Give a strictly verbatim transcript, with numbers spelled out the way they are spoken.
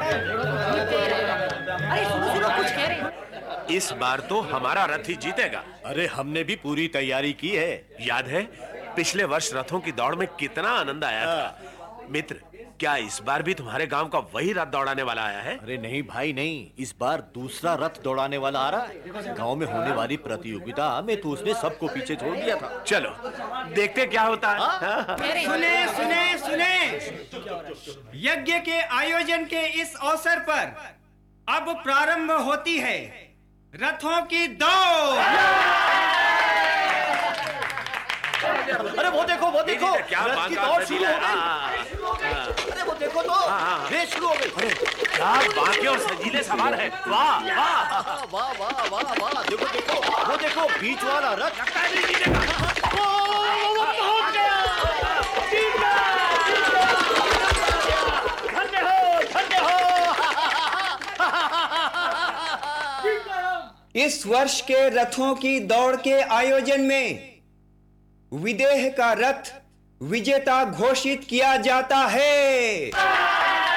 अरे सुनो सुनो, कुछ कह रहे हैं। इस बार तो हमारा रथ ही जीतेगा। अरे हमने भी पूरी तैयारी की है। याद है पिछले वर्ष रथों की दौड़ में कितना आनंद आया था। मित्र, क्या इस बार भी तुम्हारे गांव का वही रथ दौड़ाने वाला आया है? अरे नहीं भाई नहीं, इस बार दूसरा रथ दौड़ाने वाला आ रहा है। गांव में होने वाली प्रतियोगिता में तो उसने सबको पीछे छोड़ दिया था। चलो देखते क्या होता है। सुने सुने सुने, यज्ञ के आयोजन के इस अवसर पर अब प्रारंभ होती है रथों की दौड़। अरे वो देखो वो देखो, क्या रथ की दौड़ शुरू हो गई। अरे वो देखो तो रेस शुरू हो गई। अरे क्या बाकी और सजीले सवार है। वाह वाह वाह वाह वाह वाह, देखो देखो वो देखो बीच वाला रथ लगता है नहीं जीतेगा। पहुंच गया। जीत गया, जीत गया। धन्य हो, धन्य हो। इस वर्ष के रथों की दौड़ के आयोजन में विदेह का रथ विजेता घोषित किया जाता है।